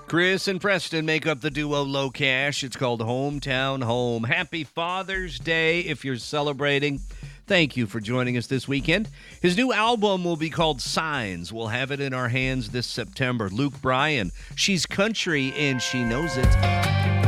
Chris and Preston make up the duo Low Cash. It's called Hometown Home. Happy Father's Day if you're celebrating. Thank you for joining us this weekend. His new album will be called Signs. We'll have it in our hands this September. Luke Bryan, she's country and she knows it.